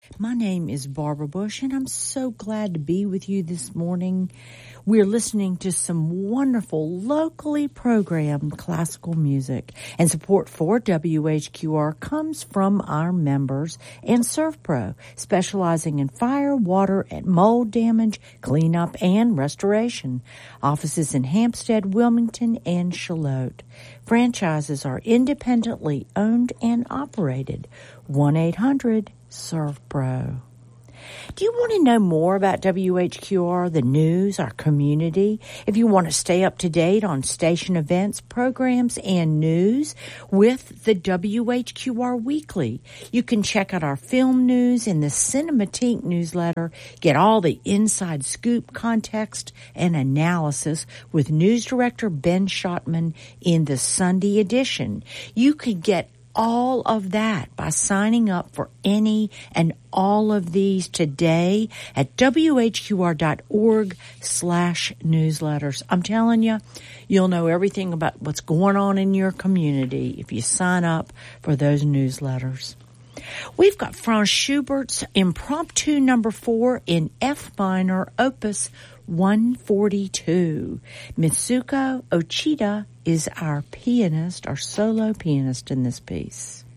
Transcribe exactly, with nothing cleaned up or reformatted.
My name is Barbara Bush, and I'm so glad to be with you this morning. We're listening to some wonderful, locally programmed classical music, and support for W H Q R comes from our members and ServPro, specializing in fire, water, and mold damage, cleanup, and restoration. Offices in Hampstead, Wilmington, and Charlotte. Franchises are independently owned and operated. one eight hundred ServPro. Do you want to know more about W H Q R, the news, our community? If you want to stay up to date on station events, programs, and news with the W H Q R Weekly, you can check out our film news in the Cinematique newsletter, get all the inside scoop, context, and analysis with news director Ben Schottman in the Sunday edition. You could get all of that by signing up for any and all of these today at W H Q R dot org slash newsletters. I'm telling you, you'll know everything about what's going on in your community if you sign up for those newsletters. We've got Franz Schubert's Impromptu number four in F minor, opus one forty-two. Mitsuko Ochida is our pianist, our solo pianist in this piece.